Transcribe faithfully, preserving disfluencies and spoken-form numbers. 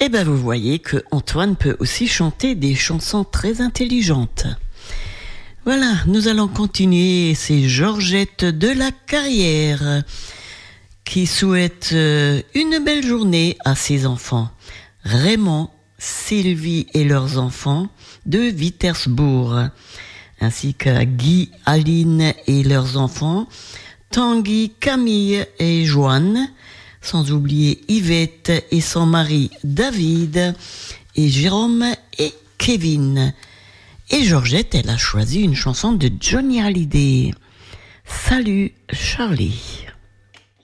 Eh ben, vous voyez que Antoine peut aussi chanter des chansons très intelligentes. Voilà, nous allons continuer. C'est Georgette de la Carrière qui souhaite une belle journée à ses enfants. Raymond, Sylvie et leurs enfants de Vitersbourg, ainsi qu'à Guy, Aline et leurs enfants, Tanguy, Camille et Joanne, sans oublier Yvette et son mari David, et Jérôme et Kevin. Et Georgette, elle a choisi une chanson de Johnny Hallyday. Salut Charlie.